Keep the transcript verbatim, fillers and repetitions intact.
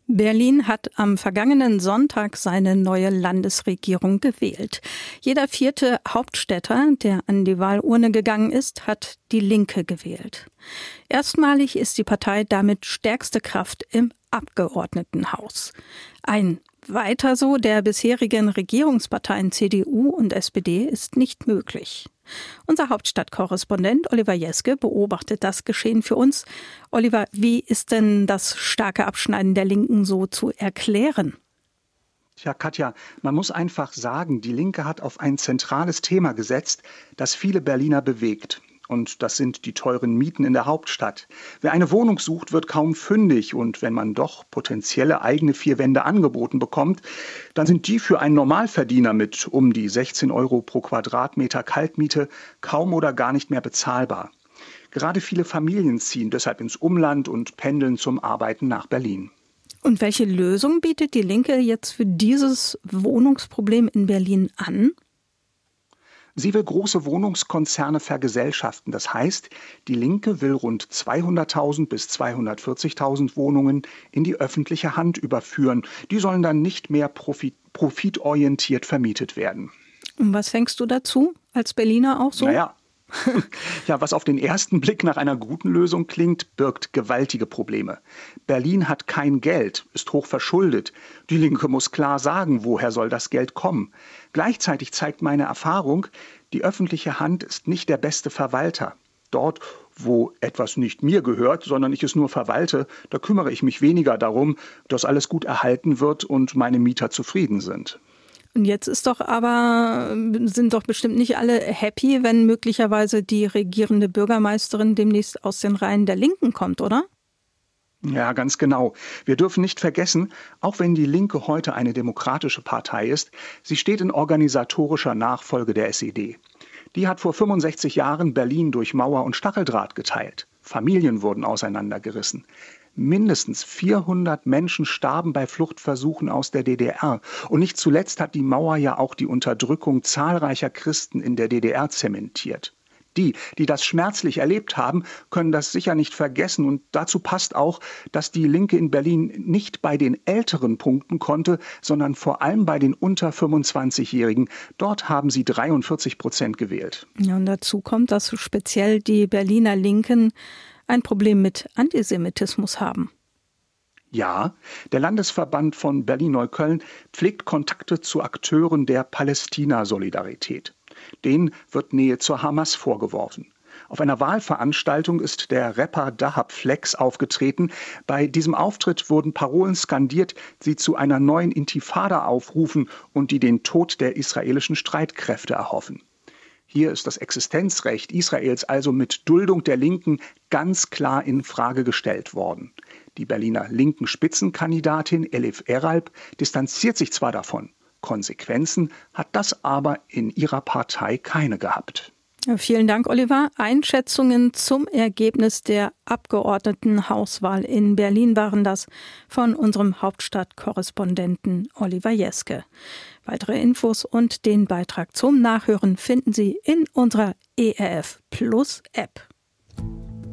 Berlin hat am vergangenen Sonntag seine neue Landesregierung gewählt. Jeder vierte Hauptstädter, der an die Wahlurne gegangen ist, hat die Linke gewählt. Erstmalig ist die Partei damit stärkste Kraft im Abgeordnetenhaus. Ein Weiter so der bisherigen Regierungsparteien C D U und S P D ist nicht möglich. Unser Hauptstadtkorrespondent Oliver Jeske beobachtet das Geschehen für uns. Oliver, wie ist denn das starke Abschneiden der Linken so zu erklären? Tja, Katja, man muss einfach sagen, die Linke hat auf ein zentrales Thema gesetzt, das viele Berliner bewegt. Und das sind die teuren Mieten in der Hauptstadt. Wer eine Wohnung sucht, wird kaum fündig. Und wenn man doch potenzielle eigene vier Wände angeboten bekommt, dann sind die für einen Normalverdiener mit um die sechzehn Euro pro Quadratmeter Kaltmiete kaum oder gar nicht mehr bezahlbar. Gerade viele Familien ziehen deshalb ins Umland und pendeln zum Arbeiten nach Berlin. Und welche Lösung bietet die Linke jetzt für dieses Wohnungsproblem in Berlin an? Sie will große Wohnungskonzerne vergesellschaften. Das heißt, die Linke will rund zweihunderttausend bis zweihundertvierzigtausend Wohnungen in die öffentliche Hand überführen. Die sollen dann nicht mehr profit- profitorientiert vermietet werden. Und was denkst du dazu, als Berliner auch so? Naja. Ja, was auf den ersten Blick nach einer guten Lösung klingt, birgt gewaltige Probleme. Berlin hat kein Geld, ist hoch verschuldet. Die Linke muss klar sagen, woher soll das Geld kommen. Gleichzeitig zeigt meine Erfahrung, die öffentliche Hand ist nicht der beste Verwalter. Dort, wo etwas nicht mir gehört, sondern ich es nur verwalte, da kümmere ich mich weniger darum, dass alles gut erhalten wird und meine Mieter zufrieden sind. Und jetzt ist doch aber, sind doch bestimmt nicht alle happy, wenn möglicherweise die regierende Bürgermeisterin demnächst aus den Reihen der Linken kommt, oder? Ja, ganz genau. Wir dürfen nicht vergessen, auch wenn die Linke heute eine demokratische Partei ist, sie steht in organisatorischer Nachfolge der S E D. Die hat vor fünfundsechzig Jahren Berlin durch Mauer und Stacheldraht geteilt. Familien wurden auseinandergerissen. Mindestens vierhundert Menschen starben bei Fluchtversuchen aus der D D R. Und nicht zuletzt hat die Mauer ja auch die Unterdrückung zahlreicher Christen in der D D R zementiert. Die, die das schmerzlich erlebt haben, können das sicher nicht vergessen. Und dazu passt auch, dass die Linke in Berlin nicht bei den Älteren punkten konnte, sondern vor allem bei den unter fünfundzwanzigjährigen. Dort haben sie dreiundvierzig Prozent gewählt. Ja, und dazu kommt, dass speziell die Berliner Linken ein Problem mit Antisemitismus haben. Ja, der Landesverband von Berlin-Neukölln pflegt Kontakte zu Akteuren der Palästina-Solidarität. Denen wird Nähe zur Hamas vorgeworfen. Auf einer Wahlveranstaltung ist der Rapper Dahab Flex aufgetreten. Bei diesem Auftritt wurden Parolen skandiert, die zu einer neuen Intifada aufrufen und die den Tod der israelischen Streitkräfte erhoffen. Hier ist das Existenzrecht Israels also mit Duldung der Linken ganz klar in Frage gestellt worden. Die Berliner linken Spitzenkandidatin Elif Eralp distanziert sich zwar davon, Konsequenzen hat das aber in ihrer Partei keine gehabt. Ja, vielen Dank, Oliver. Einschätzungen zum Ergebnis der Abgeordnetenhauswahl in Berlin waren das von unserem Hauptstadtkorrespondenten Oliver Jeske. Weitere Infos und den Beitrag zum Nachhören finden Sie in unserer E R F Plus App.